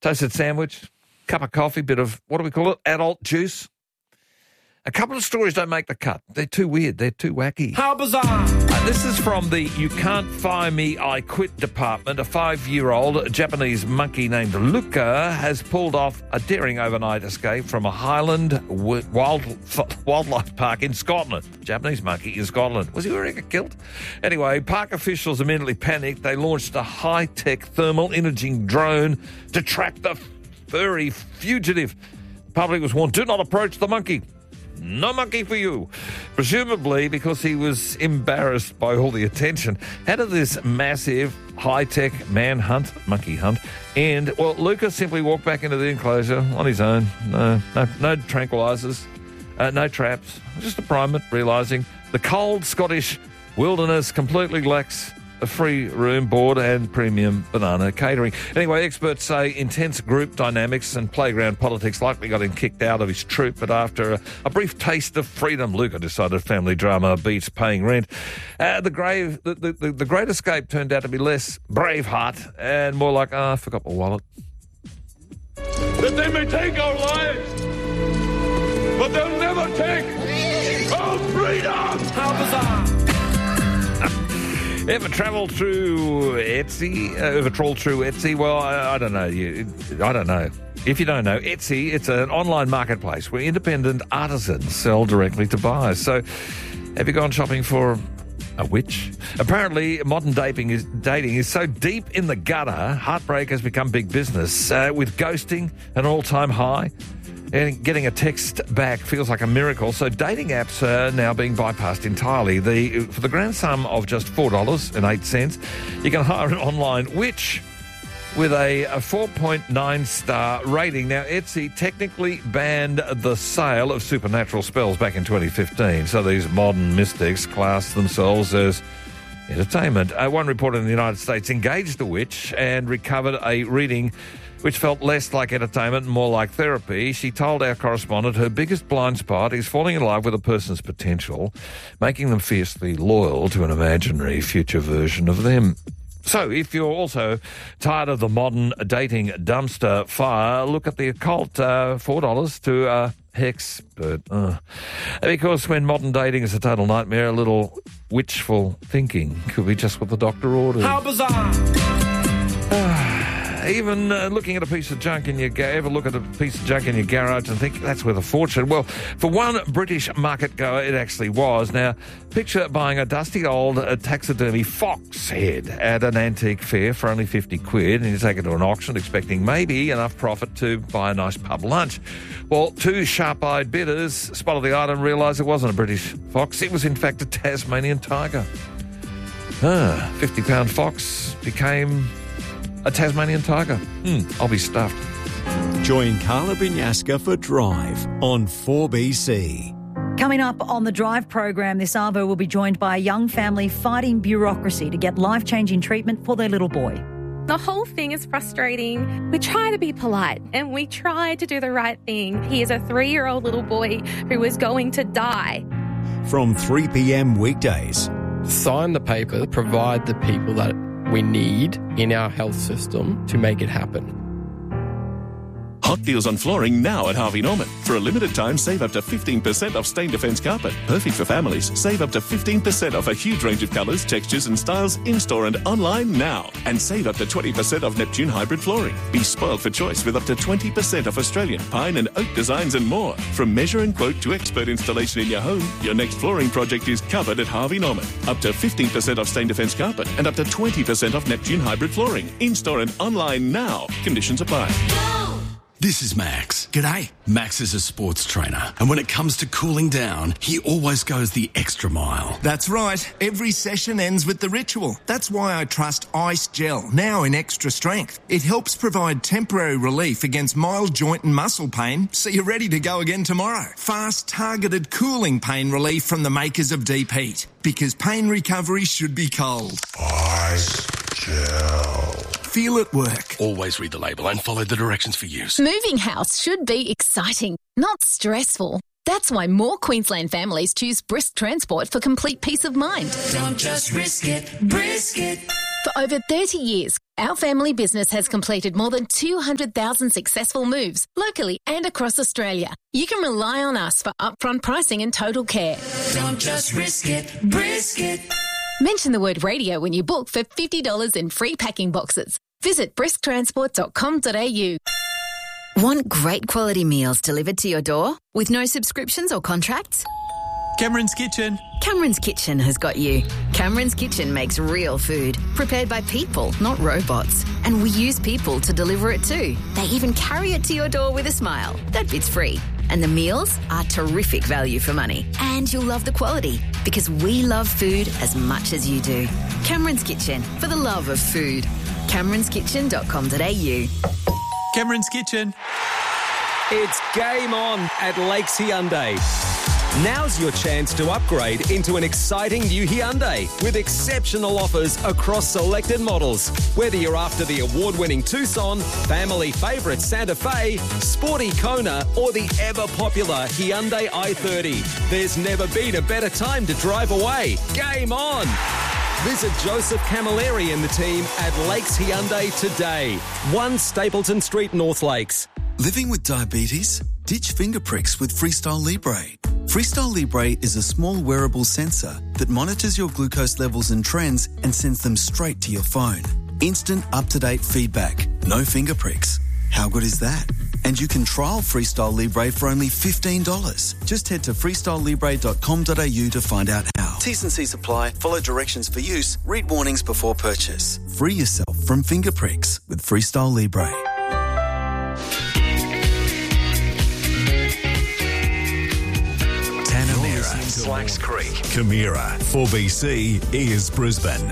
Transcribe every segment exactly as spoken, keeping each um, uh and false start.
toasted sandwich, cup of coffee, bit of, what do we call it, adult juice. A couple of stories don't make the cut. They're too weird. They're too wacky. How bizarre! Uh, this is from the You Can't Fire Me, I Quit department. A five-year-old Japanese monkey named Luca has pulled off a daring overnight escape from a Highland wild, wildlife park in Scotland. Japanese monkey in Scotland. Was he wearing a kilt? Anyway, park officials immediately panicked. They launched a high-tech thermal imaging drone to track the furry fugitive. The public was warned, do not approach the monkey. No monkey for you. Presumably because he was embarrassed by all the attention. How did this massive high-tech manhunt, monkey hunt, end? Well, Lucas simply walked back into the enclosure on his own. No, no, no tranquilizers, uh, no traps. Just a primate realising the cold Scottish wilderness completely lacks a free room, board and premium banana catering. Anyway, experts say intense group dynamics and playground politics likely got him kicked out of his troop, but after a, a brief taste of freedom, Luca decided family drama beats paying rent. Uh, the, grave, the, the, the Great Escape turned out to be less Braveheart and more like, ah, oh, I forgot my wallet. That they may take our lives, but they'll never take our freedom! How bizarre! Ever travelled through Etsy? Uh, ever trawled through Etsy? Well, I, I don't know. You, I don't know. If you don't know, Etsy, it's an online marketplace where independent artisans sell directly to buyers. So, have you gone shopping for a witch? Apparently, modern dating is, dating is so deep in the gutter, heartbreak has become big business. Uh, with ghosting an all-time high, and getting a text back feels like a miracle. So dating apps are now being bypassed entirely. The, for the grand sum of just four dollars and eight cents, you can hire an online witch with a, a four point nine star rating. Now, Etsy technically banned the sale of supernatural spells back in twenty fifteen. So these modern mystics class themselves as entertainment. Uh, one reporter in the United States engaged a witch and recovered a reading which felt less like entertainment and more like therapy. She told our correspondent her biggest blind spot is falling in love with a person's potential, making them fiercely loyal to an imaginary future version of them. So, if you're also tired of the modern dating dumpster fire, look at the occult, uh, four dollars to a hex. But, uh, because when modern dating is a total nightmare, a little witchful thinking could be just what the doctor ordered. How bizarre! Even uh, looking at a piece of junk in your ga- ever look at a piece of junk in your garage and think that's worth a fortune? Well, for one British market goer, it actually was. Now, picture buying a dusty old uh, taxidermy fox head at an antique fair for only fifty quid, and you take it to an auction expecting maybe enough profit to buy a nice pub lunch. Well, two sharp-eyed bidders spotted the item and realised it wasn't a British fox. It was, in fact, a Tasmanian tiger. Ah, fifty pound fox became a Tasmanian tiger. Hmm, I'll be stuffed. Join Carla Binyaska for Drive on four B C. Coming up on the Drive program this hour, we'll be joined by a young family fighting bureaucracy to get life-changing treatment for their little boy. The whole thing is frustrating. We try to be polite and we try to do the right thing. He is a three-year-old little boy who is going to die. From three p.m. weekdays. Sign the paper, provide the people that we need in our health system to make it happen. Hot deals on flooring now at Harvey Norman. For a limited time, save up to fifteen percent off stain defense carpet. Perfect for families. Save up to fifteen percent off a huge range of colours, textures and styles in-store and online now. And save up to twenty percent off Neptune hybrid flooring. Be spoiled for choice with up to twenty percent off Australian, pine and oak designs and more. From measure and quote to expert installation in your home, your next flooring project is covered at Harvey Norman. Up to fifteen percent off stain defense carpet and up to twenty percent off Neptune hybrid flooring. In-store and online now. Conditions apply. This is Max. G'day. Max is a sports trainer, and when it comes to cooling down, he always goes the extra mile. That's right. Every session ends with the ritual. That's why I trust Ice Gel, now in extra strength. It helps provide temporary relief against mild joint and muscle pain, so you're ready to go again tomorrow. Fast, targeted cooling pain relief from the makers of Deep Heat, because pain recovery should be cold. Ice Gel. Feel it work. Always read the label and follow the directions for use. Moving house should be exciting, not stressful. That's why more Queensland families choose Brisk Transport for complete peace of mind. Don't just risk it, brisk it. For over thirty years, our family business has completed more than two hundred thousand successful moves locally and across Australia. You can rely on us for upfront pricing and total care. Don't just risk it, brisk it. Mention the word radio when you book for fifty dollars in free packing boxes. Visit brisk transport dot com dot a u. Want great quality meals delivered to your door with no subscriptions or contracts? Cameron's Kitchen. Cameron's Kitchen has got you. Cameron's Kitchen makes real food, prepared by people, not robots. And we use people to deliver it too. They even carry it to your door with a smile. That bit's free. And the meals are terrific value for money. And you'll love the quality, because we love food as much as you do. Cameron's Kitchen, for the love of food. camerons kitchen dot com dot a u. Cameron's Kitchen. It's game on at Lakes Hyundai. Now's your chance to upgrade into an exciting new Hyundai with exceptional offers across selected models. Whether you're after the award-winning Tucson, family favourite Santa Fe, sporty Kona, or the ever-popular Hyundai i thirty, there's never been a better time to drive away. Game on! Visit Joseph Camilleri and the team at Lakes Hyundai today. one Stapleton Street, North Lakes. Living with diabetes? Ditch finger pricks with Freestyle Libre. Freestyle Libre is a small wearable sensor that monitors your glucose levels and trends and sends them straight to your phone. Instant, up-to-date feedback. No finger pricks. How good is that? And you can trial Freestyle Libre for only fifteen dollars. Just head to freestyle libre dot com dot a u to find out how. T's and C's apply. Follow directions for use. Read warnings before purchase. Free yourself from finger pricks with Freestyle Libre. Slacks Creek. Camira. four B C is Brisbane.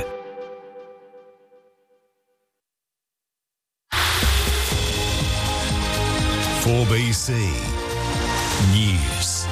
four B C News.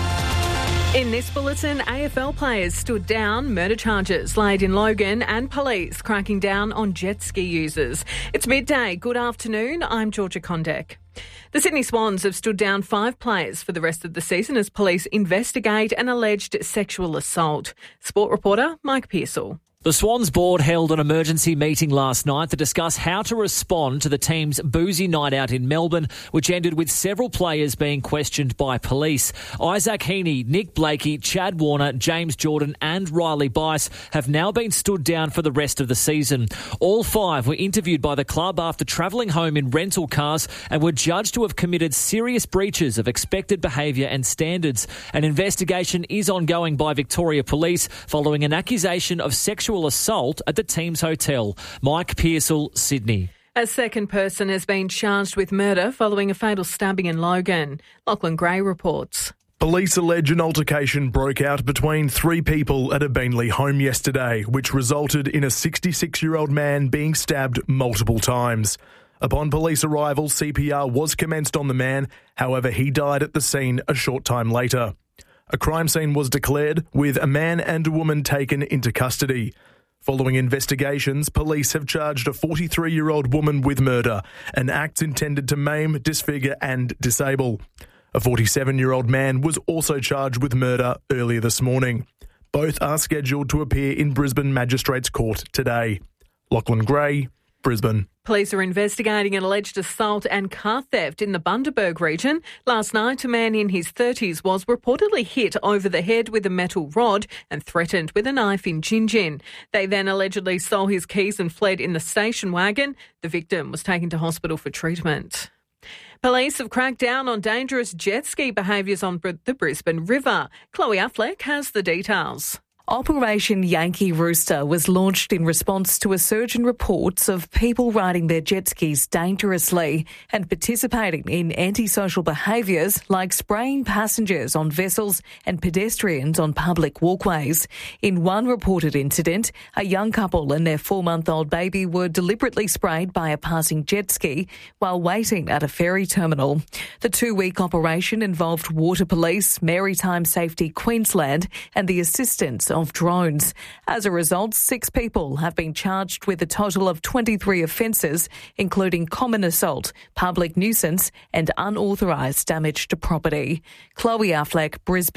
In this bulletin, A F L players stood down, murder charges laid in Logan, and police cracking down on jet ski users. It's midday. Good afternoon. I'm Georgia Condek. The Sydney Swans have stood down five players for the rest of the season as police investigate an alleged sexual assault. Sport reporter Mike Pearsall. The Swans board held an emergency meeting last night to discuss how to respond to the team's boozy night out in Melbourne, which ended with several players being questioned by police. Isaac Heaney, Nick Blakey, Chad Warner, James Jordan and Riley Bice have now been stood down for the rest of the season. All five were interviewed by the club after travelling home in rental cars and were judged to have committed serious breaches of expected behaviour and standards. An investigation is ongoing by Victoria Police following an accusation of sexual assault at the team's hotel. Mike Pearsall, Sydney. A second person has been charged with murder following a fatal stabbing in Logan. Lachlan Gray reports. Police allege an altercation broke out between three people at a Beenleigh home yesterday, which resulted in a sixty-six-year-old man being stabbed multiple times. Upon police arrival, C P R was commenced on the man. However, he died at the scene a short time later. A crime scene was declared, with a man and a woman taken into custody. Following investigations, police have charged a forty-three-year-old woman with murder, an act intended to maim, disfigure and disable. A forty-seven-year-old man was also charged with murder earlier this morning. Both are scheduled to appear in Brisbane Magistrates Court today. Lachlan Gray, Brisbane. Police are investigating an alleged assault and car theft in the Bundaberg region. Last night, a man in his thirties was reportedly hit over the head with a metal rod and threatened with a knife in Gin Gin. They then allegedly stole his keys and fled in the station wagon. The victim was taken to hospital for treatment. Police have cracked down on dangerous jet ski behaviours on the Brisbane River. Chloe Affleck has the details. Operation Yankee Rooster was launched in response to a surge in reports of people riding their jet skis dangerously and participating in antisocial behaviours like spraying passengers on vessels and pedestrians on public walkways. In one reported incident, a young couple and their four-month-old baby were deliberately sprayed by a passing jet ski while waiting at a ferry terminal. The two-week operation involved Water Police, Maritime Safety Queensland and the assistance of drones. As a result, six people have been charged with a total of twenty-three offences, including common assault, public nuisance and unauthorised damage to property. Chloe Affleck, Brisbane.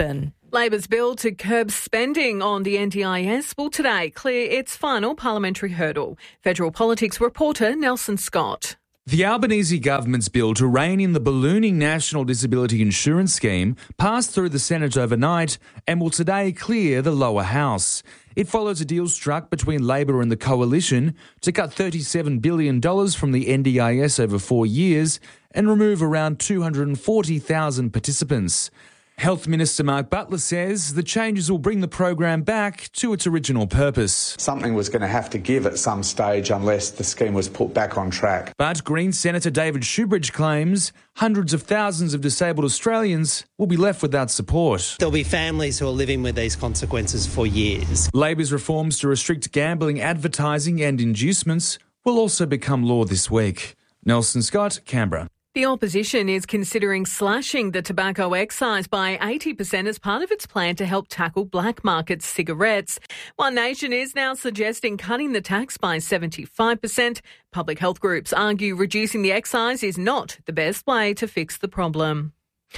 Labor's bill to curb spending on the N D I S will today clear its final parliamentary hurdle. Federal politics reporter Nelson Scott. The Albanese government's bill to rein in the ballooning National Disability Insurance Scheme passed through the Senate overnight and will today clear the lower house. It follows a deal struck between Labor and the Coalition to cut thirty-seven billion dollars from the N D I S over four years and remove around two hundred forty thousand participants. Health Minister Mark Butler says the changes will bring the program back to its original purpose. Something was going to have to give at some stage unless the scheme was put back on track. But Greens Senator David Shoebridge claims hundreds of thousands of disabled Australians will be left without support. There'll be families who are living with these consequences for years. Labor's reforms to restrict gambling, advertising and inducements will also become law this week. Nelson Scott, Canberra. The opposition is considering slashing the tobacco excise by eighty percent as part of its plan to help tackle black market cigarettes. One Nation is now suggesting cutting the tax by seventy-five percent. Public health groups argue reducing the excise is not the best way to fix the problem.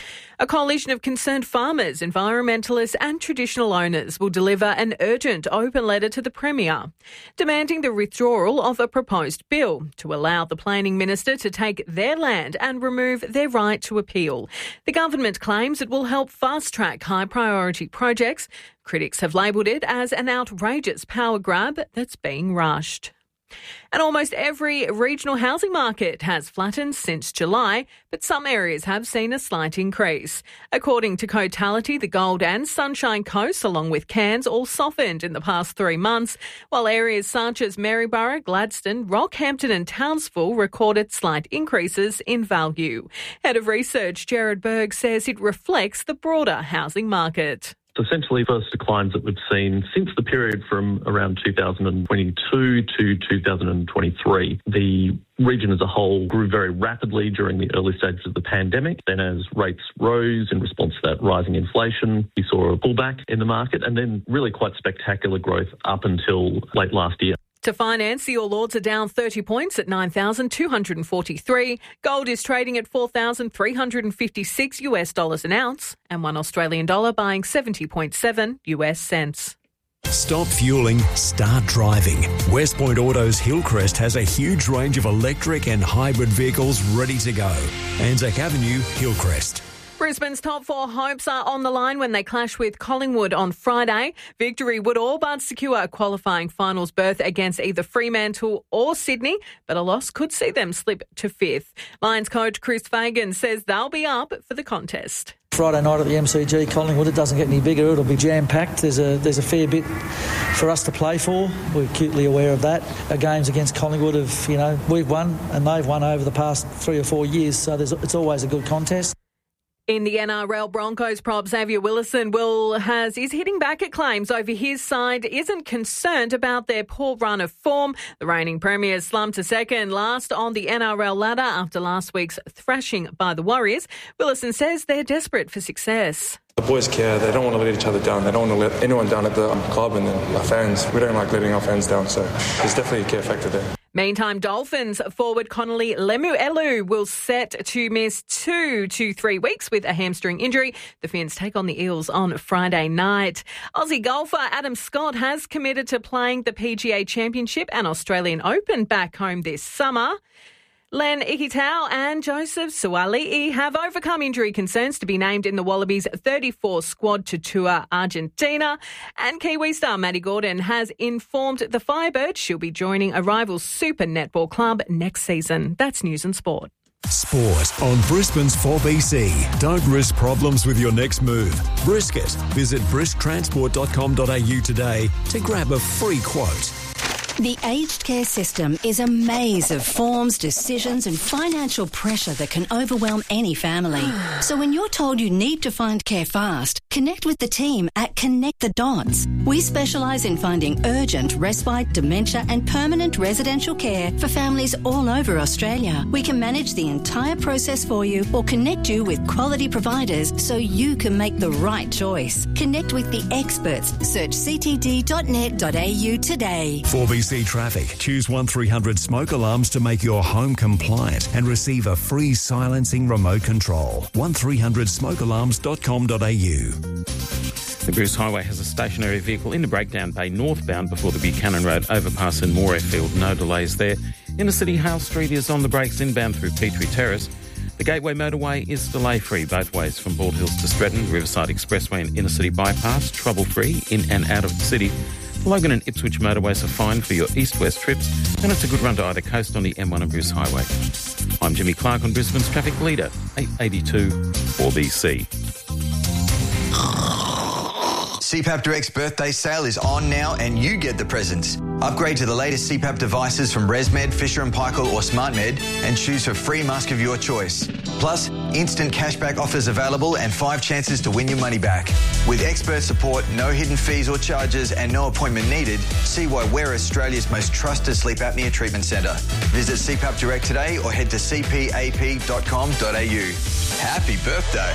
A coalition of concerned farmers, environmentalists and traditional owners will deliver an urgent open letter to the Premier, demanding the withdrawal of a proposed bill to allow the planning minister to take their land and remove their right to appeal. The government claims it will help fast-track high-priority projects. Critics have labelled it as an outrageous power grab that's being rushed. And almost every regional housing market has flattened since July, but some areas have seen a slight increase. According to Cotality, the Gold and Sunshine Coast, along with Cairns, all softened in the past three months, while areas such as Maryborough, Gladstone, Rockhampton and Townsville recorded slight increases in value. Head of Research Gerard Berg says it reflects the broader housing market. Essentially, first declines that we've seen since the period from around two thousand twenty-two to two thousand twenty-three. The region as a whole grew very rapidly during the early stages of the pandemic. Then as rates rose in response to that rising inflation, we saw a pullback in the market and then really quite spectacular growth up until late last year. To finance, the All Ords are down thirty points at nine thousand two hundred forty-three. Gold is trading at four thousand three hundred fifty-six US dollars an ounce and one Australian dollar buying seventy point seven US cents. Stop fueling, start driving. West Point Autos Hillcrest has a huge range of electric and hybrid vehicles ready to go. Anzac Avenue, Hillcrest. Brisbane's top four hopes are on the line when they clash with Collingwood on Friday. Victory would all but secure a qualifying finals berth against either Fremantle or Sydney, but a loss could see them slip to fifth. Lions coach Chris Fagan says they'll be up for the contest. Friday night at the M C G, Collingwood, it doesn't get any bigger. It'll be jam-packed. There's a there's a fair bit for us to play for. We're acutely aware of that. Our games against Collingwood have, you know, we've won and they've won over the past three or four years, so there's, it's always a good contest. In the N R L, Broncos prop Xavier Willison will has is hitting back at claims over his side isn't concerned about their poor run of form. The reigning premiers slumped to second last on the N R L ladder after last week's thrashing by the Warriors. Willison says they're desperate for success. The boys care. They don't want to let each other down. They don't want to let anyone down at the club, and then our fans. We don't like letting our fans down, so there's definitely a care factor there. Meantime, Dolphins forward Connolly Lemuelu will set to miss two to three weeks with a hamstring injury. The Finns take on the Eels on Friday night. Aussie golfer Adam Scott has committed to playing the P G A Championship and Australian Open back home this summer. Len Ikitau and Joseph Suali'i have overcome injury concerns to be named in the Wallabies thirty-four squad to tour Argentina. And Kiwi star Maddie Gordon has informed the Firebird she'll be joining a rival Super Netball club next season. That's News and Sport. Sport on Brisbane's four B C. Don't risk problems with your next move. Brisket. Visit brisk transport dot com dot a u today to grab a free quote. The aged care system is a maze of forms, decisions and financial pressure that can overwhelm any family. So when you're told you need to find care fast, connect with the team at Connect the Dots. We specialise in finding urgent, respite, dementia and permanent residential care for families all over Australia. We can manage the entire process for you or connect you with quality providers so you can make the right choice. Connect with the experts. Search c t d dot net dot a u today. four B C Traffic. Choose one three hundred smoke alarms to make your home compliant and receive a free silencing remote control. one three hundred smoke alarms dot com dot a u. The Bruce Highway has a stationary vehicle in the breakdown bay northbound before the Buchanan Road overpass in Moorfield. No delays there. Inner City House Street is on the brakes inbound through Petrie Terrace. The Gateway Motorway is delay-free both ways from Bald Hills to Stratton, Riverside Expressway and Inner City Bypass, trouble-free in and out of the city. Logan and Ipswich motorways are fine for your east-west trips, and it's a good run to either coast on the M one and Bruce Highway. I'm Jimmy Clark on Brisbane's Traffic Leader, eight eighty-two four B C. C PAP Direct's birthday sale is on now and you get the presents. Upgrade to the latest C PAP devices from ResMed, Fisher and Paykel or SmartMed and choose for free mask of your choice. Plus, instant cashback offers available and five chances to win your money back. With expert support, no hidden fees or charges and no appointment needed, see why we're Australia's most trusted sleep apnea treatment centre. Visit C PAP Direct today or head to c p a p dot com dot a u. Happy birthday.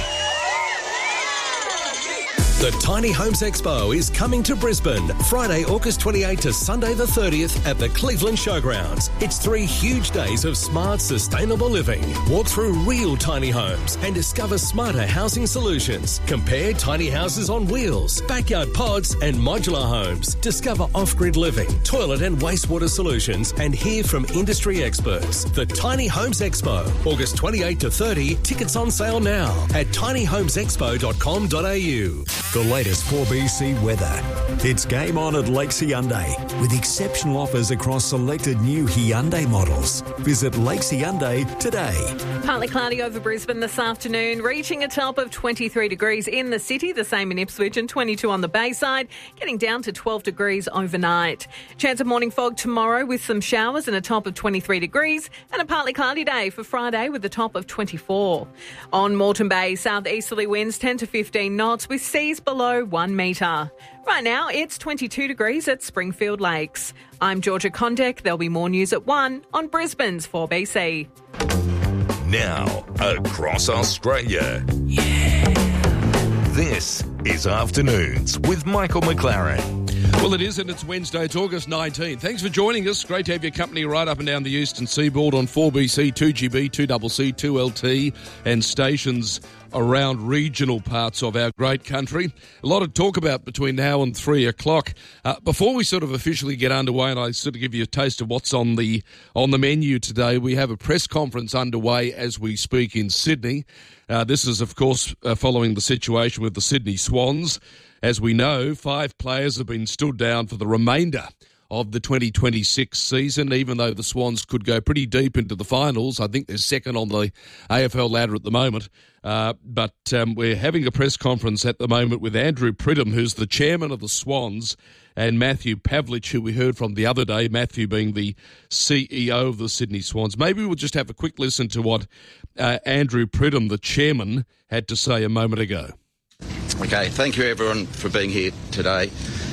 The Tiny Homes Expo is coming to Brisbane Friday, August twenty-eighth to Sunday the thirtieth at the Cleveland Showgrounds. It's three huge days of smart, sustainable living. Walk through real tiny homes and discover smarter housing solutions. Compare tiny houses on wheels, backyard pods and modular homes. Discover off-grid living, toilet and wastewater solutions and hear from industry experts. The Tiny Homes Expo, August twenty-eighth to thirtieth. Tickets on sale now at tiny homes expo dot com dot a u. The latest four B C weather. It's game on at Lakes Hyundai with exceptional offers across selected new Hyundai models. Visit Lakes Hyundai today. Partly cloudy over Brisbane this afternoon, reaching a top of twenty-three degrees in the city, the same in Ipswich and twenty-two on the Bayside, getting down to twelve degrees overnight. Chance of morning fog tomorrow with some showers and a top of twenty-three degrees and a partly cloudy day for Friday with a top of twenty-four. On Moreton Bay, southeasterly winds ten to fifteen knots with seas below one metre. Right now, it's twenty-two degrees at Springfield Lakes. I'm Georgia Condek. There'll be more news at one on Brisbane's four B C. Now, across Australia. Yeah. This is Afternoons with Michael McLaren. Well, it is, and it's Wednesday. It's August nineteenth. Thanks for joining us. Great to have your company right up and down the eastern seaboard on four B C, two G B, two C C, two L T and stations around regional parts of our great country. A lot of talk about between now and three o'clock. Uh, before we sort of officially get underway, and I sort of give you a taste of what's on the on the menu today, we have a press conference underway as we speak in Sydney. Uh, this is, of course, uh, following the situation with the Sydney Swans. As we know, five players have been stood down for the remainder of the twenty twenty-six season, even though the Swans could go pretty deep into the finals. I think they're second on the A F L ladder at the moment. Uh, but um, we're having a press conference at the moment with Andrew Pridham, who's the chairman of the Swans, and Matthew Pavlich, who we heard from the other day, Matthew being the C E O of the Sydney Swans. Maybe we'll just have a quick listen to what uh, Andrew Pridham, the chairman, had to say a moment ago. Okay, thank you everyone for being here today.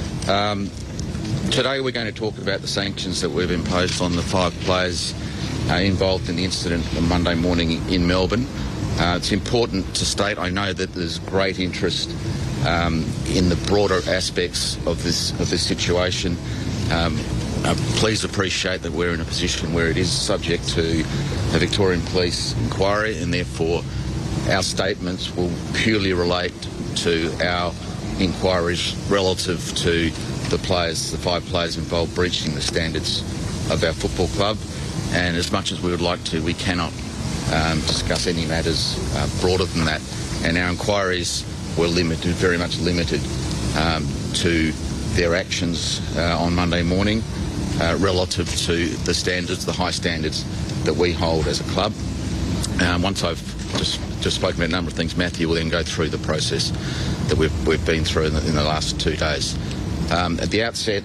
Um, today we're going to talk about the sanctions that we've imposed on the five players uh, involved in the incident on Monday morning in Melbourne. Uh, it's important to state, I know that there's great interest um, in the broader aspects of this of this situation. Um, uh, please appreciate that we're in a position where it is subject to a Victorian Police inquiry, and therefore our statements will purely relate to our inquiries relative to the players, the five players involved breaching the standards of our football club. And as much as we would like to, we cannot um, discuss any matters uh, broader than that. And our inquiries were limited, very much limited um, to their actions uh, on Monday morning uh, relative to the standards, the high standards that we hold as a club. Um, once I've just just spoken about a number of things, Matthew will then go through the process that we've we've been through in the, in the last two days. Um, at the outset,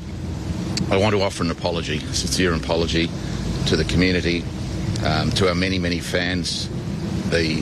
I want to offer an apology, a sincere apology to the community, um, to our many, many fans, the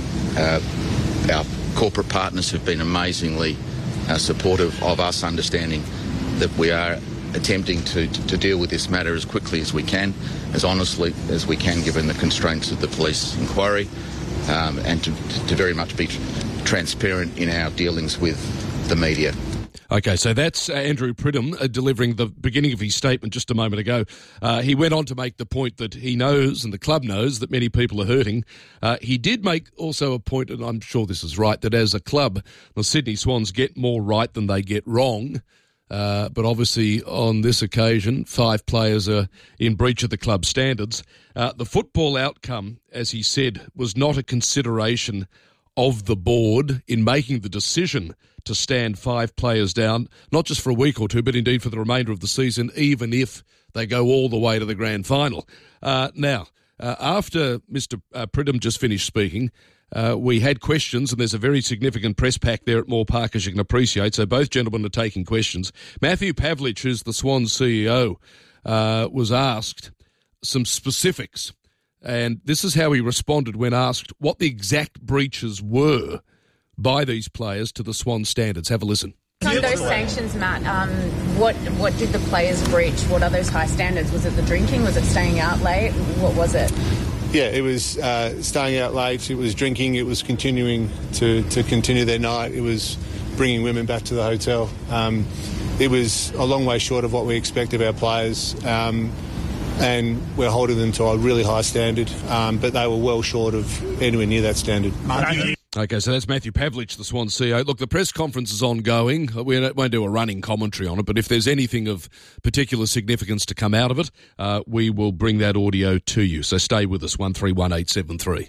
uh, our corporate partners who've been amazingly uh, supportive of us, understanding that we are attempting to, to deal with this matter as quickly as we can, as honestly as we can, given the constraints of the police inquiry, um, and to, to very much be transparent in our dealings with the media. Okay, so that's uh, Andrew Pridham uh, delivering the beginning of his statement just a moment ago. Uh, he went on to make the point that he knows, and the club knows, that many people are hurting. Uh, he did make also a point, and I'm sure this is right, that as a club, the Sydney Swans get more right than they get wrong. Uh, but obviously on this occasion, five players are in breach of the club standards. Uh, the football outcome, as he said, was not a consideration of the board in making the decision to stand five players down, not just for a week or two, but indeed for the remainder of the season, even if they go all the way to the grand final. Uh, now, uh, after Mister Uh, Pridham just finished speaking, uh, we had questions, and there's a very significant press pack there at Moore Park, as you can appreciate, so both gentlemen are taking questions. Matthew Pavlich, who's the Swans C E O, uh, was asked some specifics, and this is how he responded when asked what the exact breaches were by these players to the Swan standards. Have a listen. On those sanctions, Matt, um, what what did the players breach? What are those high standards? Was it the drinking? Was it staying out late? What was it? Yeah, it was uh, staying out late, it was drinking, it was continuing to, to continue their night, it was bringing women back to the hotel. Um, it was a long way short of what we expect of our players. Um, and we're holding them to a really high standard, um, but they were well short of anywhere near that standard. Okay, so that's Matthew Pavlich, the Swan C E O. Look, the press conference is ongoing. We won't do a running commentary on it, but if there's anything of particular significance to come out of it, uh, we will bring that audio to you. So stay with us, one three one eight seven three.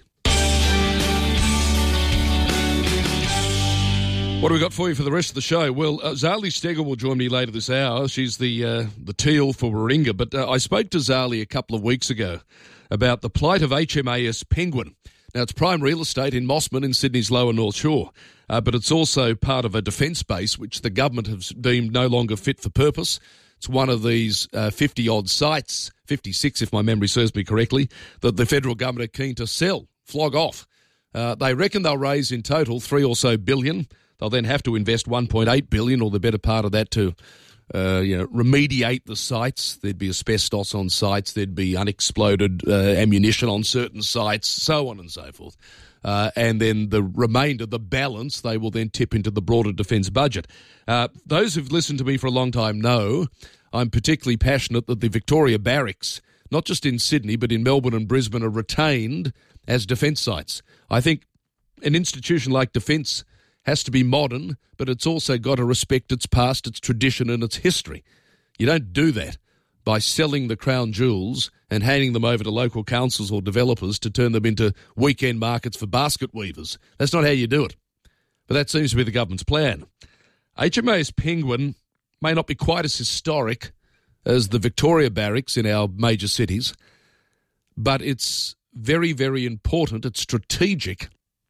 What have we got for you for the rest of the show? Well, uh, Zali Steggall will join me later this hour. She's the uh, the teal for Warringah. But uh, I spoke to Zali a couple of weeks ago about the plight of H M A S Penguin. Now, it's prime real estate in Mossman in Sydney's lower North Shore, uh, but it's also part of a defence base which the government has deemed no longer fit for purpose. It's one of these uh, fifty-odd sites, fifty-six if my memory serves me correctly, that the federal government are keen to sell, flog off. Uh, they reckon they'll raise in total three or so billion. They'll then have to invest one point eight billion dollars or the better part of that to uh, you know, remediate the sites. There'd be asbestos on sites. There'd be unexploded uh, ammunition on certain sites, so on and so forth. Uh, and then the remainder, the balance, they will then tip into the broader defence budget. Uh, those who've listened to me for a long time know I'm particularly passionate that the Victoria Barracks, not just in Sydney but in Melbourne and Brisbane, are retained as defence sites. I think an institution like Defence has to be modern, but it's also got to respect its past, its tradition and its history. You don't do that by selling the crown jewels and handing them over to local councils or developers to turn them into weekend markets for basket weavers. That's not how you do it. But that seems to be the government's plan. H M A S Penguin may not be quite as historic as the Victoria Barracks in our major cities, but it's very, very important. It's strategic.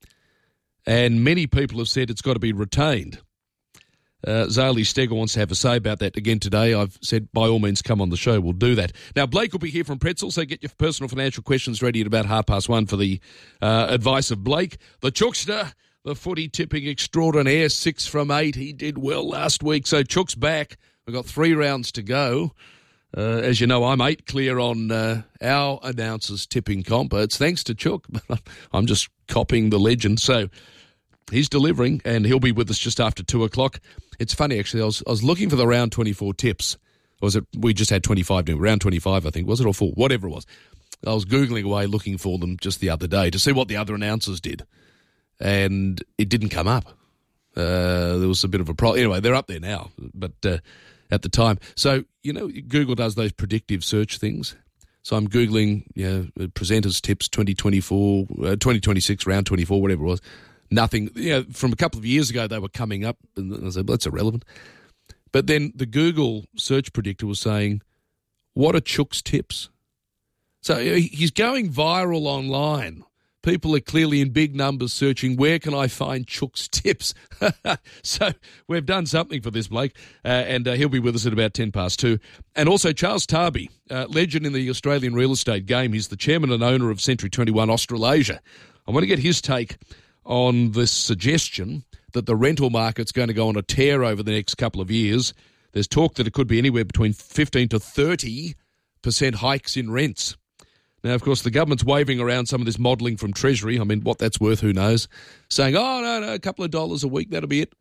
And many people have said it's got to be retained. Uh, Zali Steggall wants to have a say about that again today. I've said, by all means, come on the show. We'll do that. Now, Blake will be here from Pretzel, so get your personal financial questions ready at about half past one for the uh, advice of Blake. The Chookster, the footy tipping extraordinaire, six from eight. He did well last week. So Chook's back. We've got three rounds to go. Uh, as you know, I'm eight clear on uh, our announcer's tipping comp. It's thanks to Chook. I'm just copying the legend. So he's delivering, and he'll be with us just after two o'clock. It's funny, actually. I was I was looking for the round twenty-four tips. Or was it? We just had twenty-five. Round twenty-five, I think. Was it or four? Whatever it was. I was Googling away looking for them just the other day to see what the other announcers did, and it didn't come up. Uh, there was a bit of a problem. Anyway, they're up there now, but uh, at the time. So, you know, Google does those predictive search things. So I'm Googling, you know, presenters tips twenty twenty-four, uh, twenty twenty-six, round twenty-four, whatever it was. Nothing. You know, from a couple of years ago, they were coming up, and I said, well, that's irrelevant. But then the Google search predictor was saying, what are Chook's tips? So he's going viral online. People are clearly in big numbers searching, where can I find Chook's tips? So we've done something for this, Blake, uh, and uh, he'll be with us at about ten past two. And also Charles Tarby, uh, legend in the Australian real estate game. He's the chairman and owner of Century twenty-one Australasia. I want to get his take on this suggestion that the rental market's going to go on a tear over the next couple of years. There's talk that it could be anywhere between fifteen to thirty percent hikes in rents. Now, of course, the government's waving around some of this modelling from Treasury. I mean, what that's worth, who knows? Saying, oh, no, no, a couple of dollars a week, that'll be it. Well,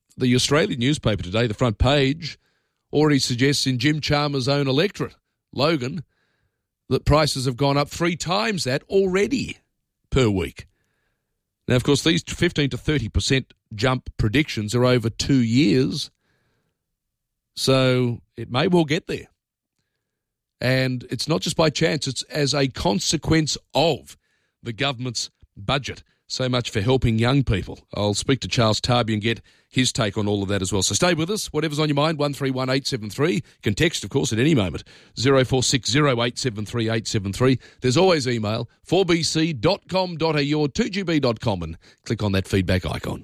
the Australian newspaper today, the front page, already suggests in Jim Chalmers' own electorate, Logan, that prices have gone up three times that already per week. Now, of course, these fifteen to thirty percent jump predictions are over two years, so it may well get there. And it's not just by chance, it's as a consequence of the government's budget. So much for helping young people. I'll speak to Charles Tarbey and get his take on all of that as well. So stay with us. Whatever's on your mind, one three one eight seven three. You can text, of course, at any moment, zero four six zero eight seven three eight seven three. There's always email, four b c dot com dot a u or two g b dot com, and click on that feedback icon.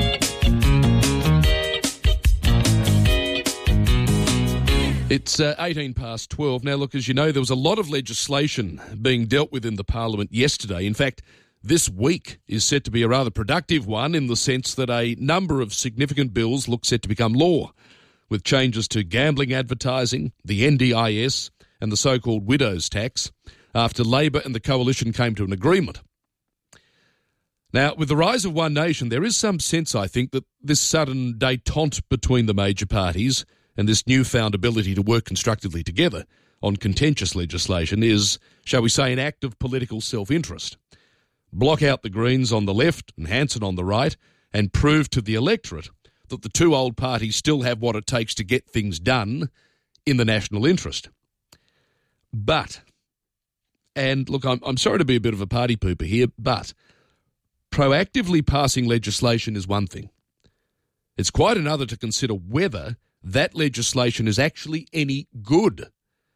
It's uh, eighteen past twelve. Now, look, as you know, there was a lot of legislation being dealt with in the Parliament yesterday. In fact, this week is set to be a rather productive one in the sense that a number of significant bills look set to become law, with changes to gambling advertising, the N D I S and the so-called widow's tax, after Labor and the Coalition came to an agreement. Now, with the rise of One Nation, there is some sense, I think, that this sudden détente between the major parties and this newfound ability to work constructively together on contentious legislation is, shall we say, an act of political self-interest. Block out the Greens on the left and Hanson on the right and prove to the electorate that the two old parties still have what it takes to get things done in the national interest. But, and look, I'm, I'm sorry to be a bit of a party pooper here, but proactively passing legislation is one thing. It's quite another to consider whether that legislation is actually any good.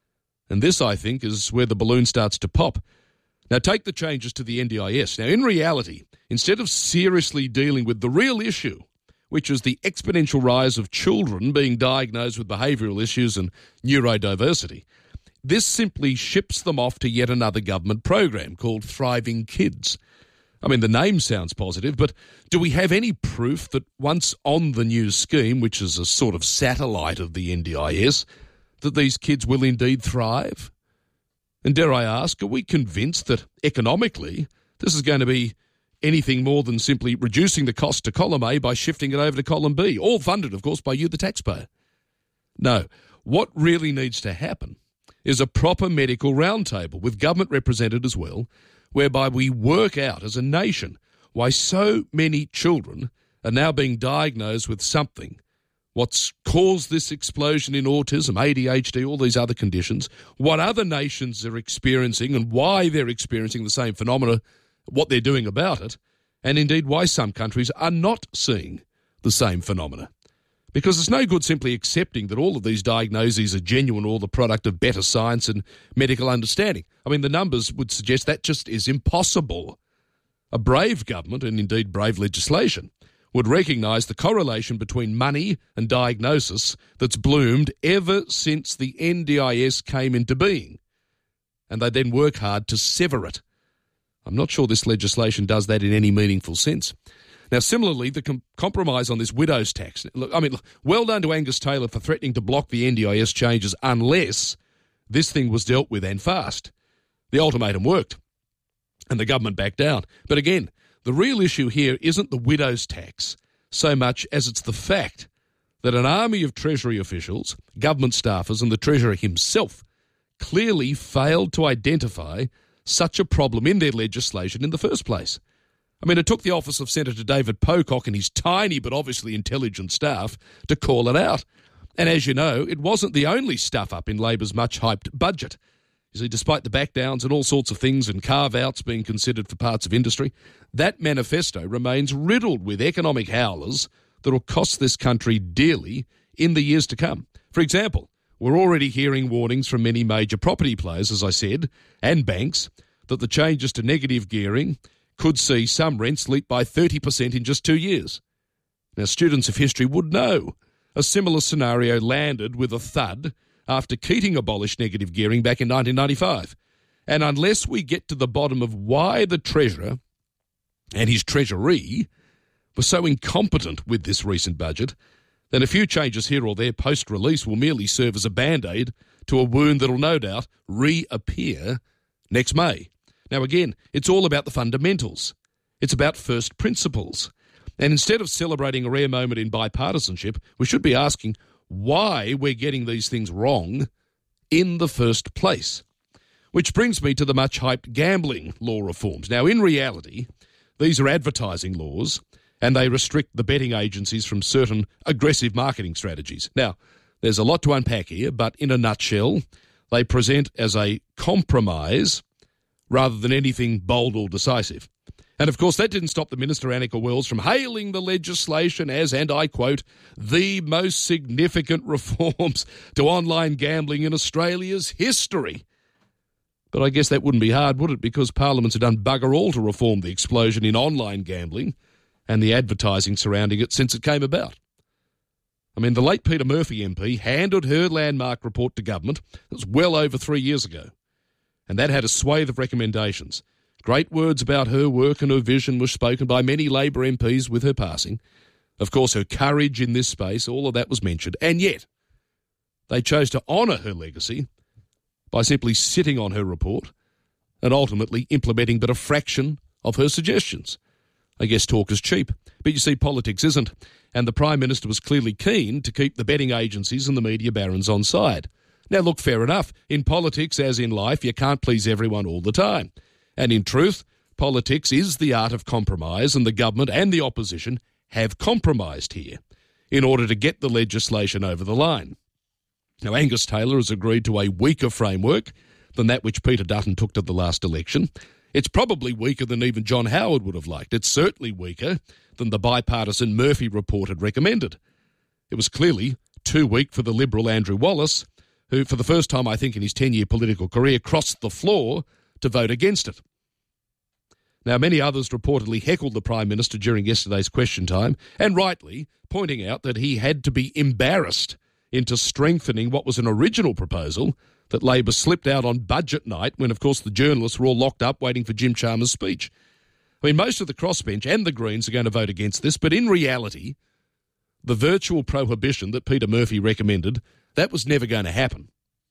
And this, I think, is where the balloon starts to pop. Now, take the changes to the N D I S. Now, in reality, instead of seriously dealing with the real issue, which is the exponential rise of children being diagnosed with behavioural issues and neurodiversity, this simply ships them off to yet another government program called Thriving Kids. I mean, the name sounds positive, but do we have any proof that once on the new scheme, which is a sort of satellite of the N D I S, that these kids will indeed thrive? And dare I ask, are we convinced that economically this is going to be anything more than simply reducing the cost to column A by shifting it over to column B, all funded, of course, by you, the taxpayer? No. What really needs to happen is a proper medical roundtable with government represented as well, whereby we work out as a nation why so many children are now being diagnosed with something. What's caused this explosion in autism, A D H D, all these other conditions, what other nations are experiencing and why they're experiencing the same phenomena, what they're doing about it, and indeed why some countries are not seeing the same phenomena. Because it's no good simply accepting that all of these diagnoses are genuine or the product of better science and medical understanding. I mean, the numbers would suggest that just is impossible. A brave government, and indeed brave legislation, would recognise the correlation between money and diagnosis that's bloomed ever since the N D I S came into being, and they then work hard to sever it. I'm not sure this legislation does that in any meaningful sense. Now, similarly, the com- compromise on this widow's tax. Look, I mean, look, well done to Angus Taylor for threatening to block the N D I S changes unless this thing was dealt with and fast. The ultimatum worked, and the government backed down. But again, the real issue here isn't the widow's tax so much as it's the fact that an army of Treasury officials, government staffers and the Treasurer himself clearly failed to identify such a problem in their legislation in the first place. I mean, it took the office of Senator David Pocock and his tiny but obviously intelligent staff to call it out. And as you know, it wasn't the only stuff-up in Labor's much-hyped budget. You see, despite the backdowns and all sorts of things and carve-outs being considered for parts of industry, that manifesto remains riddled with economic howlers that will cost this country dearly in the years to come. For example, we're already hearing warnings from many major property players, as I said, and banks, that the changes to negative gearing could see some rents leap by thirty percent in just two years. Now, students of history would know a similar scenario landed with a thud after Keating abolished negative gearing back in nineteen ninety-five. And unless we get to the bottom of why the Treasurer and his Treasury were so incompetent with this recent budget, then a few changes here or there post-release will merely serve as a band-aid to a wound that'll no doubt reappear next May. Now again, it's all about the fundamentals. It's about first principles. And instead of celebrating a rare moment in bipartisanship, we should be asking why we're getting these things wrong in the first place. Which brings me to the much-hyped gambling law reforms. Now, in reality, these are advertising laws, and they restrict the betting agencies from certain aggressive marketing strategies. Now, there's a lot to unpack here, but in a nutshell, they present as a compromise rather than anything bold or decisive. And, of course, that didn't stop the Minister, Annika Wells, from hailing the legislation as, and I quote, the most significant reforms to online gambling in Australia's history. But I guess that wouldn't be hard, would it? Because Parliament's done bugger all to reform the explosion in online gambling and the advertising surrounding it since it came about. I mean, the late Peter Murphy M P handed her landmark report to government. It was well over three years ago. And that had a swathe of recommendations. Great words about her work and her vision were spoken by many Labor M Ps with her passing. Of course, her courage in this space, all of that was mentioned. And yet, they chose to honour her legacy by simply sitting on her report and ultimately implementing but a fraction of her suggestions. I guess talk is cheap. But you see, politics isn't. And the Prime Minister was clearly keen to keep the betting agencies and the media barons on side. Now, look, fair enough. In politics, as in life, you can't please everyone all the time. And in truth, politics is the art of compromise, and the government and the opposition have compromised here in order to get the legislation over the line. Now, Angus Taylor has agreed to a weaker framework than that which Peter Dutton took to the last election. It's probably weaker than even John Howard would have liked. It's certainly weaker than the bipartisan Murphy report had recommended. It was clearly too weak for the Liberal Andrew Wallace, who, for the first time, I think, in his ten-year political career, crossed the floor to vote against it. Now, many others reportedly heckled the Prime Minister during yesterday's question time, and rightly, pointing out that he had to be embarrassed into strengthening what was an original proposal that Labor slipped out on budget night when, of course, the journalists were all locked up waiting for Jim Chalmers' speech. I mean, most of the crossbench and the Greens are going to vote against this, but in reality, the virtual prohibition that Peter Murphy recommended, that was never going to happen.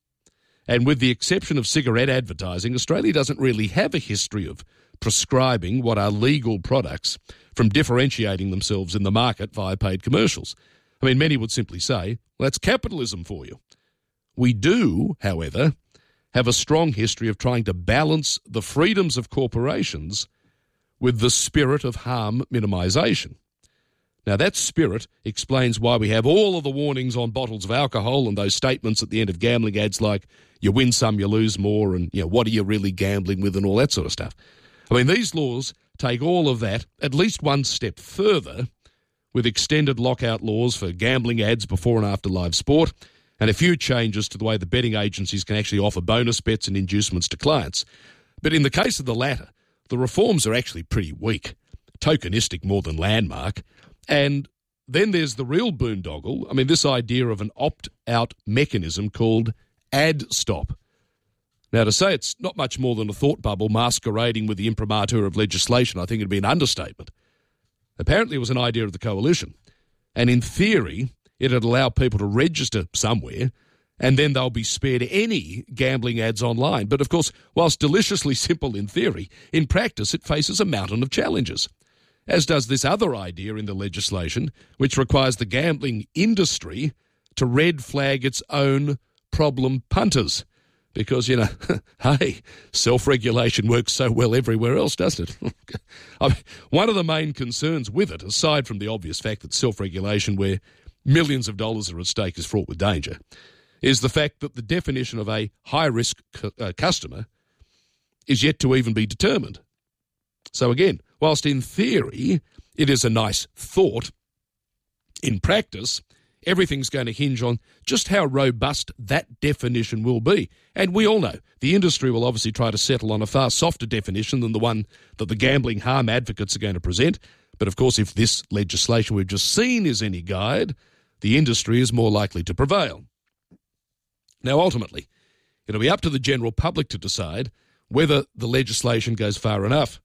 And with the exception of cigarette advertising, Australia doesn't really have a history of prescribing what are legal products from differentiating themselves in the market via paid commercials. I mean, many would simply say, well, that's capitalism for you. We do, however, have a strong history of trying to balance the freedoms of corporations with the spirit of harm minimisation. Now, that spirit explains why we have all of the warnings on bottles of alcohol and those statements at the end of gambling ads like, you win some, you lose more, and, you know, what are you really gambling with and all that sort of stuff. I mean, these laws take all of that at least one step further with extended lockout laws for gambling ads before and after live sport and a few changes to the way the betting agencies can actually offer bonus bets and inducements to clients. But in the case of the latter, the reforms are actually pretty weak, tokenistic more than landmark. And then there's the real boondoggle. I mean, this idea of an opt-out mechanism called ad stop. Now, to say it's not much more than a thought bubble masquerading with the imprimatur of legislation, I think it'd be an understatement. Apparently it was an idea of the coalition. And in theory, it'd allow people to register somewhere and then they'll be spared any gambling ads online. But, of course, whilst deliciously simple in theory, in practice it faces a mountain of challenges, as does this other idea in the legislation, which requires the gambling industry to red flag its own problem punters. Because, you know, hey, self-regulation works so well everywhere else, doesn't it? I mean, one of the main concerns with it, aside from the obvious fact that self-regulation where millions of dollars are at stake is fraught with danger, is the fact that the definition of a high-risk cu- uh, customer is yet to even be determined. So again, whilst in theory it is a nice thought, in practice everything's going to hinge on just how robust that definition will be. And we all know the industry will obviously try to settle on a far softer definition than the one that the gambling harm advocates are going to present. But of course, if this legislation we've just seen is any guide, the industry is more likely to prevail. Now, ultimately, it'll be up to the general public to decide whether the legislation goes far enough.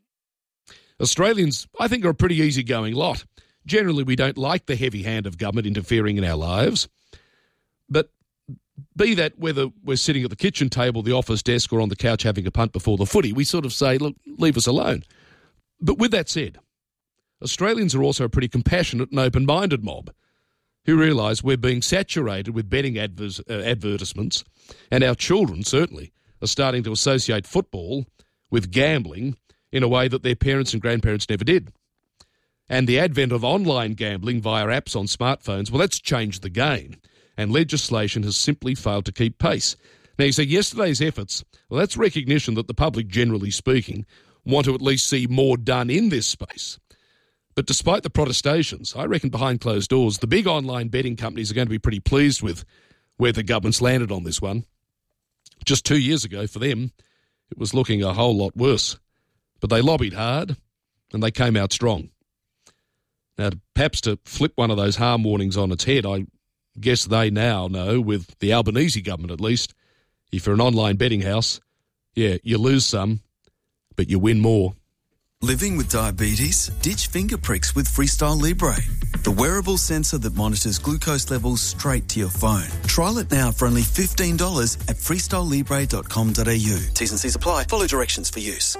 Australians, I think, are a pretty easygoing lot. Generally, we don't like the heavy hand of government interfering in our lives. But be that whether we're sitting at the kitchen table, the office desk, or on the couch having a punt before the footy, we sort of say, look, leave us alone. But with that said, Australians are also a pretty compassionate and open-minded mob who realise we're being saturated with betting advers- uh, advertisements, and our children, certainly, are starting to associate football with gambling in a way that their parents and grandparents never did. And the advent of online gambling via apps on smartphones, well, that's changed the game, and legislation has simply failed to keep pace. Now, you say yesterday's efforts, well, that's recognition that the public, generally speaking, want to at least see more done in this space. But despite the protestations, I reckon behind closed doors, the big online betting companies are going to be pretty pleased with where the government's landed on this one. Just two years ago, for them, it was looking a whole lot worse. But they lobbied hard, and they came out strong. Now, perhaps to flip one of those harm warnings on its head, I guess they now know, with the Albanese government at least, if you're an online betting house, yeah, you lose some, but you win more. Living with diabetes? Ditch finger pricks with Freestyle Libre, the wearable sensor that monitors glucose levels straight to your phone. Trial it now for only fifteen dollars at freestyle libre dot com dot a u. T's and C's apply. Follow directions for use.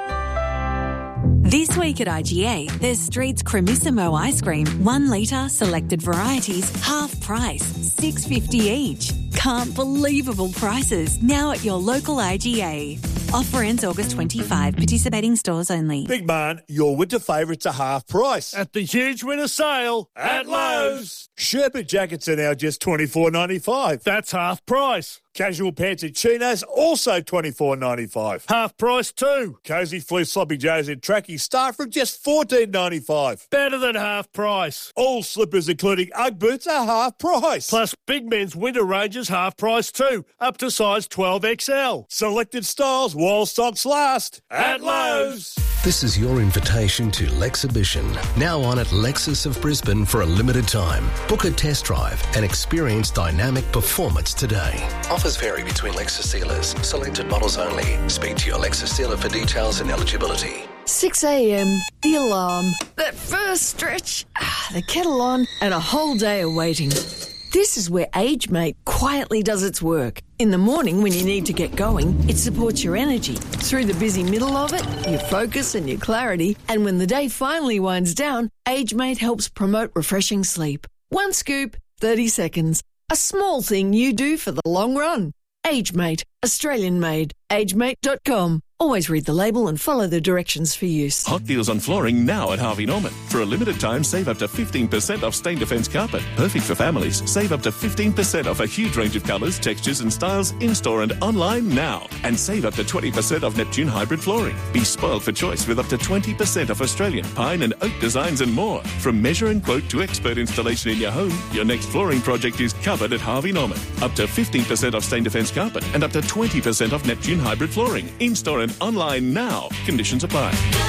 This week at I G A, there's Street's Cremissimo ice cream, one litre, selected varieties, half price, six dollars fifty each. Can't believable prices, now at your local I G A. Offer ends August twenty-fifth, participating stores only. Big man, your winter favourites are half price. At the huge winter sale at Lowe's. Sherpa jackets are now just twenty-four ninety-five. That's half price. Casual pants and chinos also twenty-four ninety-five. Half price too. Cozy fleece sloppy joes and trackies start from just fourteen ninety-five. Better than half price. All slippers including Ugg boots are half price. Plus big men's winter ranges half price too, up to size twelve X L. Selected styles while stocks last at Lowe's. This is your invitation to Lexhibition, now on at Lexus of Brisbane for a limited time. Book a test drive and experience dynamic performance today. Offers vary between Lexus dealers. Selected models only. Speak to your Lexus dealer for details and eligibility. six a.m, the alarm, that first stretch, ah, the kettle on, and a whole day of waiting. This is where AgeMate quietly does its work. In the morning when you need to get going, it supports your energy. Through the busy middle of it, your focus and your clarity. And when the day finally winds down, AgeMate helps promote refreshing sleep. One scoop, thirty seconds. A small thing you do for the long run. AgeMate, Australian made. agemate dot com. Always read the label and follow the directions for use. Hot deals on flooring now at Harvey Norman. For a limited time, save up to fifteen percent off Stain Defence carpet. Perfect for families. Save up to fifteen percent off a huge range of colours, textures and styles in-store and online now. And save up to twenty percent off Neptune hybrid flooring. Be spoiled for choice with up to twenty percent off Australian pine and oak designs and more. From measure and quote to expert installation in your home, your next flooring project is covered at Harvey Norman. Up to fifteen percent off Stain Defence carpet and up to twenty percent off Neptune hybrid flooring. In-store and online now. Conditions apply.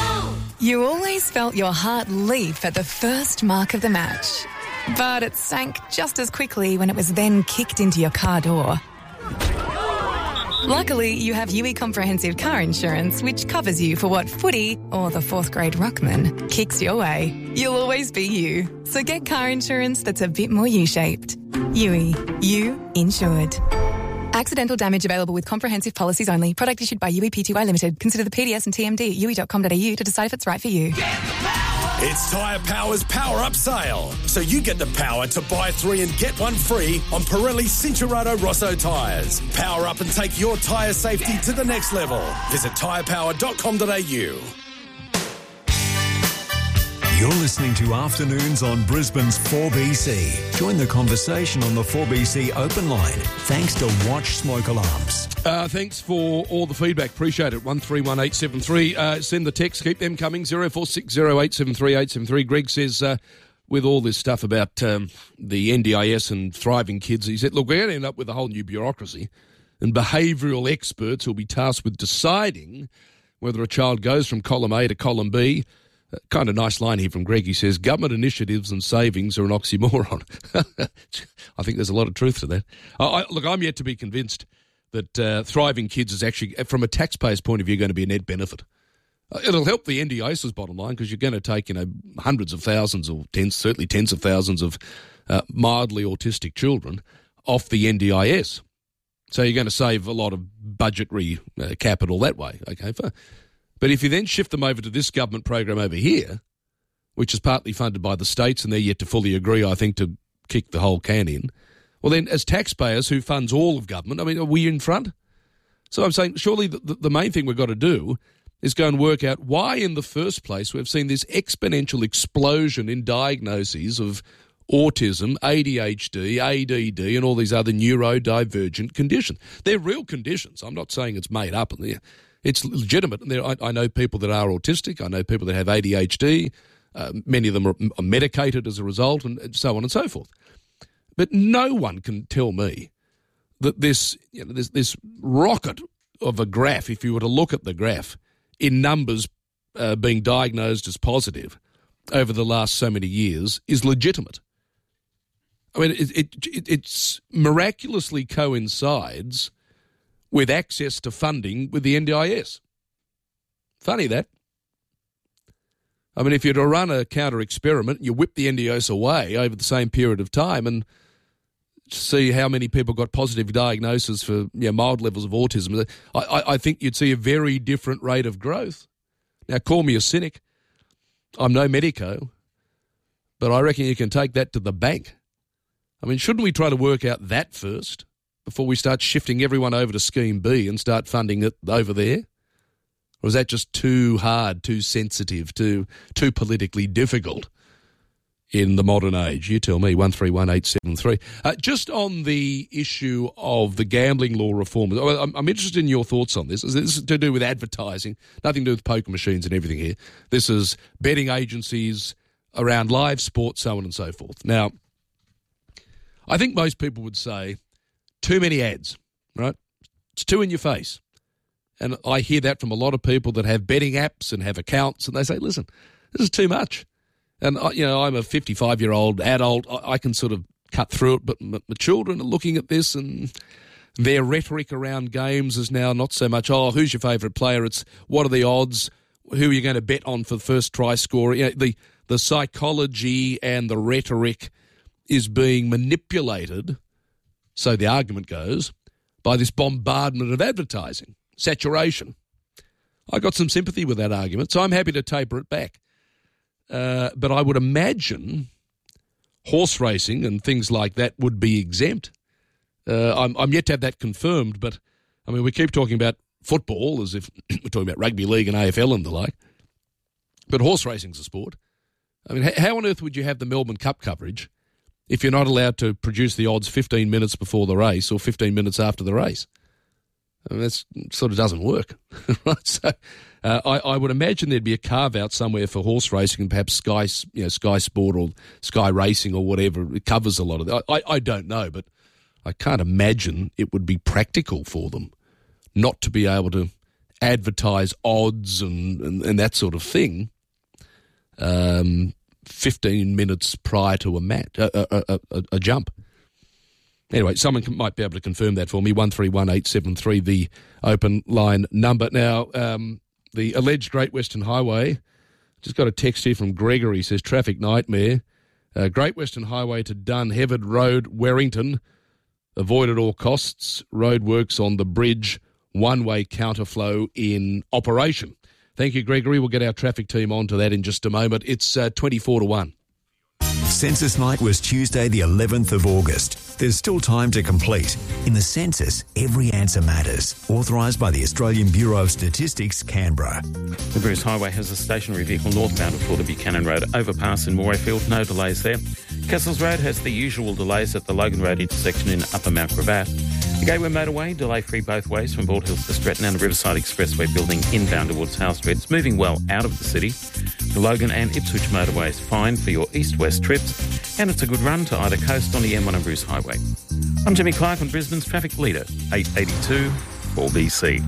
You always felt your heart leap at the first mark of the match. But it sank just as quickly when it was then kicked into your car door. Luckily, you have U E Comprehensive Car Insurance, which covers you for what footy, or the fourth grade ruckman, kicks your way. You'll always be you. So get car insurance that's a bit more U-shaped. U E. You insured. Accidental damage available with comprehensive policies only. Product issued by U E P T Y Limited. Consider the P D S and T M D at U E dot com dot a u to decide if it's right for you. It's Tyre Power's Power Up Sale. So you get the power to buy three and get one free on Pirelli Cincherato Rosso tyres. Power up and take your tyre safety to the next level. Visit tyre power dot com dot a u. You're listening to Afternoons on Brisbane's four B C. Join the conversation on the four B C open line. Thanks to Watch Smoke Alarms. Uh, thanks for all the feedback. Appreciate it. one three one eight seven three. Uh, send the text. Keep them coming. zero four six zero eight seven three eight seven three. Greg says, uh, with all this stuff about um, the N D I S and thriving kids, he said, look, we're going to end up with a whole new bureaucracy and behavioural experts who will be tasked with deciding whether a child goes from column A to column B. Uh, kind of nice line here from Greg. He says, government initiatives and savings are an oxymoron. I think there's a lot of truth to that. I, I, look, I'm yet to be convinced that uh, thriving kids is actually, from a taxpayer's point of view, going to be a net benefit. Uh, it'll help the N D I S's bottom line because you're going to take, you know, hundreds of thousands or tens, certainly tens of thousands of uh, mildly autistic children off the N D I S. So you're going to save a lot of budgetary uh, capital that way, okay? For, But if you then shift them over to this government program over here, which is partly funded by the states, and they're yet to fully agree, I think, to kick the whole can in. Well, then, as taxpayers who funds all of government, I mean, are we in front? So I'm saying, surely the, the main thing we've got to do is go and work out why, in the first place, we've seen this exponential explosion in diagnoses of autism, A D H D, A D D, and all these other neurodivergent conditions. They're real conditions. I'm not saying it's made up. It's legitimate. And there, I, I know people that are autistic. I know people that have A D H D. Uh, many of them are, are medicated as a result, and so on and so forth. But no one can tell me that this, you know, this, this rocket of a graph, if you were to look at the graph, in numbers uh, being diagnosed as positive over the last so many years, is legitimate. I mean, it, it, it it's miraculously coincides with access to funding with the N D I S. Funny that. I mean, if you're to run a counter-experiment, you whip the N D I S away over the same period of time and see how many people got positive diagnoses for, you know, mild levels of autism, I, I, I think you'd see a very different rate of growth. Now, call me a cynic. I'm no medico, but I reckon you can take that to the bank. I mean, shouldn't we try to work out that first before we start shifting everyone over to Scheme B and start funding it over there? Or is that just too hard, too sensitive, too too politically difficult in the modern age? You tell me, one three one eight seven three. Uh, just on the issue of the gambling law reform, I'm, I'm interested in your thoughts on this. This is to do with advertising, nothing to do with poker machines and everything here. This is betting agencies around live sport, so on and so forth. Now, I think most people would say too many ads, right? It's too in your face. And I hear that from a lot of people that have betting apps and have accounts, and they say, listen, this is too much. And, you know, I'm a fifty-five-year-old adult. I can sort of cut through it, but my children are looking at this, and their rhetoric around games is now not so much, oh, who's your favourite player? It's what are the odds? Who are you going to bet on for the first try scorer? You know, the, the psychology and the rhetoric is being manipulated, so the argument goes, by this bombardment of advertising. Saturation. I got some sympathy with that argument, so I'm happy to taper it back. Uh, but I would imagine horse racing and things like that would be exempt. Uh, I'm, I'm yet to have that confirmed, but, I mean, we keep talking about football as if we're talking about rugby league and A F L and the like, but horse racing's a sport. I mean, how on earth would you have the Melbourne Cup coverage if you're not allowed to produce the odds fifteen minutes before the race or fifteen minutes after the race? I mean, that sort of doesn't work, right? So uh, I, I would imagine there'd be a carve-out somewhere for horse racing and perhaps Sky, you know, Sky Sport or Sky Racing or whatever. It covers a lot of that. I, I don't know, but I can't imagine it would be practical for them not to be able to advertise odds and, and, and that sort of thing um, fifteen minutes prior to a, mat, a, a, a, a jump. Anyway, someone can, might be able to confirm that for me. one three one eight seven three, the open line number. Now, um, the alleged Great Western Highway, just got a text here from Gregory, says traffic nightmare. Uh, Great Western Highway to Dunhevard Road, Werrington, avoid at all costs. Road works on the bridge, one-way counterflow in operation. Thank you, Gregory. We'll get our traffic team on to that in just a moment. It's uh, twenty-four to one. Census night was Tuesday, the eleventh of August. There's still time to complete. In the census, every answer matters. Authorised by the Australian Bureau of Statistics, Canberra. The Bruce Highway has a stationary vehicle northbound before the Buchanan Road overpass in Morayfield. No delays there. Kessels Road has the usual delays at the Logan Road intersection in Upper Mount Gravatt. The Gateway Motorway, delay-free both ways from Bald Hills to Stretton, and the Riverside Expressway building inbound towards Howe Street. It's moving well out of the city. The Logan and Ipswich Motorway is fine for your east-west trips, and it's a good run to either coast on the M one and Bruce Highway. I'm Jimmy Clark on Brisbane's Traffic Leader, eight eighty-two four B C.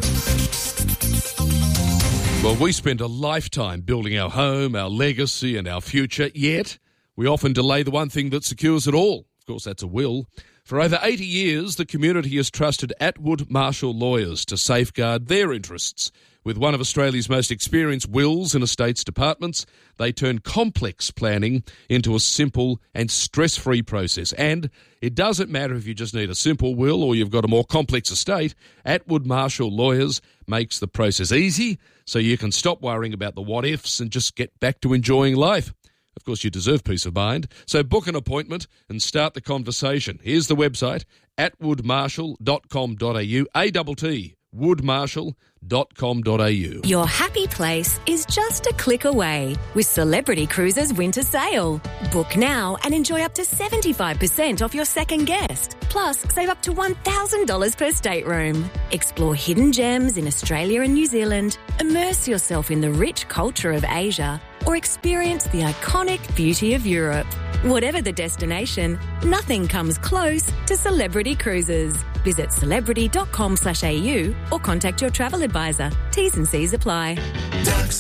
Well, we spend a lifetime building our home, our legacy and our future, yet we often delay the one thing that secures it all. Of course, that's a will. For over eighty years, the community has trusted Atwood Marshall lawyers to safeguard their interests With one of Australia's most experienced wills and estates departments, they turn complex planning into a simple and stress-free process. And it doesn't matter if you just need a simple will or you've got a more complex estate. Atwood Marshall Lawyers makes the process easy so you can stop worrying about the what-ifs and just get back to enjoying life. Of course, you deserve peace of mind. So book an appointment and start the conversation. Here's the website, atwood marshall dot com dot a u, A T T, wood marshall dot com dot a u. Your happy place is just a click away with Celebrity Cruises Winter Sale. Book now and enjoy up to seventy-five percent off your second guest. Plus, save up to one thousand dollars per stateroom. Explore hidden gems in Australia and New Zealand, immerse yourself in the rich culture of Asia, or experience the iconic beauty of Europe. Whatever the destination, nothing comes close to Celebrity Cruises. Visit celebrity dot com slash a u or contact your travel advisor. T's and C's apply. Ducks